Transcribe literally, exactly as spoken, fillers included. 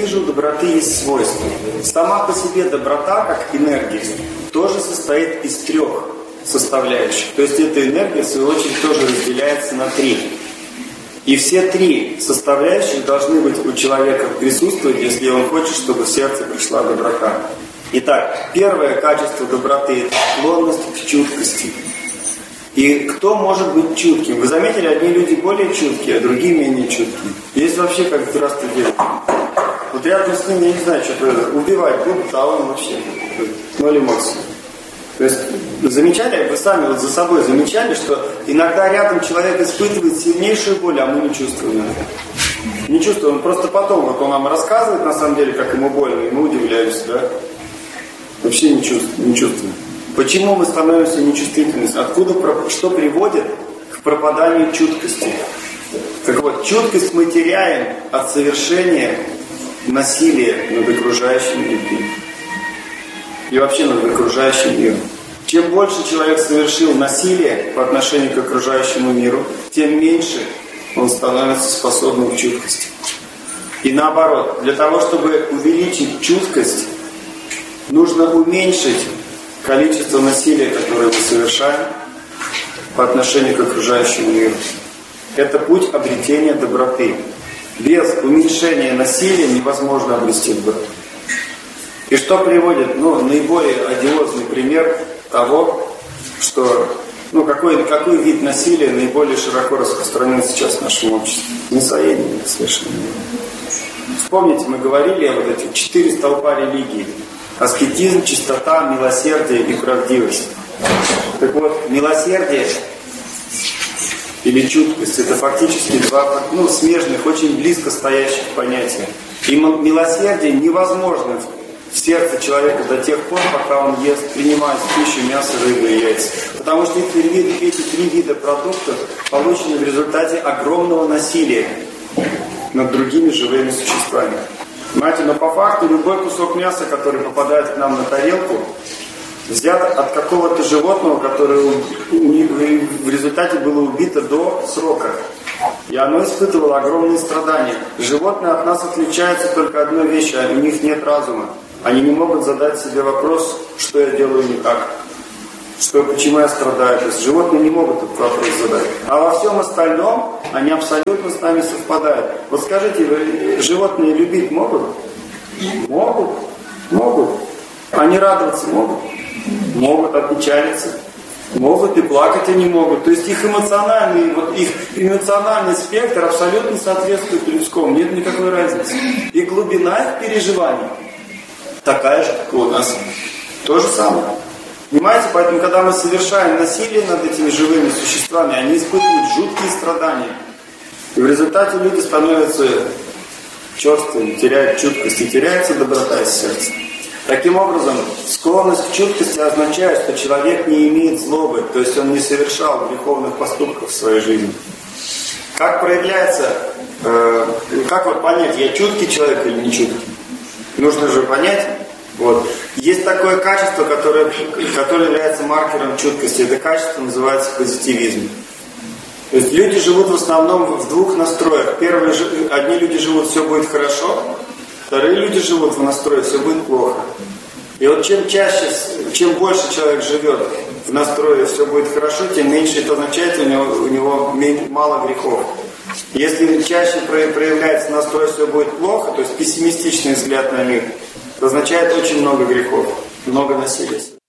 вижу, у доброты есть свойства. Сама по себе доброта, как энергия, тоже состоит из трех составляющих. То есть эта энергия, в свою очередь, тоже разделяется на три. И все три составляющих должны быть у человека присутствовать, если он хочет, чтобы в сердце пришла доброта. Итак, первое качество доброты – это склонность к чуткости. И кто может быть чутким? Вы заметили, одни люди более чуткие, а другие менее чуткие. Есть вообще как здравствуй делать. Вот рядом с ним, я не знаю, что это, убивать будут, а он вообще ноль эмоций. То есть, замечали, вы сами вот за собой замечали, что иногда рядом человек испытывает сильнейшую боль, а мы не чувствуем это. Не чувствуем, просто потом, вот он нам рассказывает, на самом деле, как ему больно, и мы удивляемся, да? Вообще не чувствуем. Не чувствуем. Почему мы становимся нечувствительными? Откуда, что приводит к пропаданию чуткости? Так вот, чуткость мы теряем от совершения насилия над окружающим людьми. И вообще над окружающим миром. Чем больше человек совершил насилие по отношению к окружающему миру, тем меньше он становится способным к чуткости. И наоборот, для того, чтобы увеличить чуткость, нужно уменьшить количество насилия, которое мы совершаем по отношению к окружающему миру. Это путь обретения доброты. Без уменьшения насилия невозможно обрести доброту. И что приводит, ну, наиболее одиозный пример того, что, ну, какой, какой вид насилия наиболее широко распространен сейчас в нашем обществе? Мясоедение совершенно. Вспомните, мы говорили о вот этих четыре столпа религии. Аскетизм, чистота, милосердие и правдивость. Так вот, милосердие или чуткость — это фактически два, ну, смежных, очень близко стоящих понятия. И милосердие невозможно в сердце человека до тех пор, пока он ест, принимает в пищу мясо, рыбу и яйца. Потому что эти, эти три вида продуктов получены в результате огромного насилия над другими живыми существами. Понимаете, но по факту любой кусок мяса, который попадает к нам на тарелку, взят от какого-то животного, которое в результате было убито до срока. И оно испытывало огромные страдания. Животные от нас отличаются только одной вещью: у них нет разума. Они не могут задать себе вопрос, что я делаю не так, что, почему я страдаю. То есть животные не могут этот вопрос задать. А во всем остальном они абсолютно с нами совпадают. Вот скажите, вы животные любить могут? Могут. Могут. Они радоваться могут? Могут. Опечалиться? Могут. И плакать они могут. То есть их эмоциональный, вот их эмоциональный спектр абсолютно соответствует людскому. Нет никакой разницы. И глубина их переживаний такая же, как и у нас. То же самое. Понимаете, поэтому, когда мы совершаем насилие над этими живыми существами, они испытывают жуткие страдания. И в результате люди становятся черствыми, теряют чуткость и теряется доброта из сердца. Таким образом, склонность к чуткости означает, что человек не имеет злобы, то есть он не совершал греховных поступков в своей жизни. Как проявляется, э, как вот понять, я чуткий человек или не чуткий? Нужно же понять. Вот. Есть такое качество, которое, которое является маркером чуткости. Это качество называется позитивизм. То есть люди живут в основном в двух настроях. Первые, одни люди живут, все будет хорошо. Вторые люди живут в настрое, все будет плохо. И вот чем чаще, чем больше человек живет в настрое, все будет хорошо, тем меньше это означает, у него, у него мало грехов. Если чаще проявляется настрой, все будет плохо, то есть пессимистичный взгляд на мир, это означает очень много грехов, много насилия.